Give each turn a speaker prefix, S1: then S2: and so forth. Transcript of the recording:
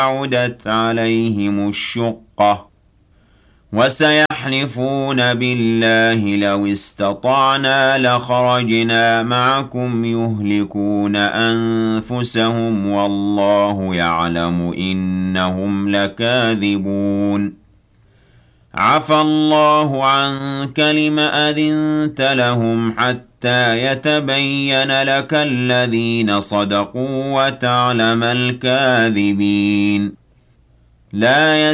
S1: بعدت عليهم الشقة وسيحلفون بالله لو استطعنا لخرجنا معكم يهلكون أنفسهم والله يعلم إنهم لكاذبون عفى الله عنك لم أذنت لهم حتى يتبين لك الذين صدقوا وتعلم الكاذبين لا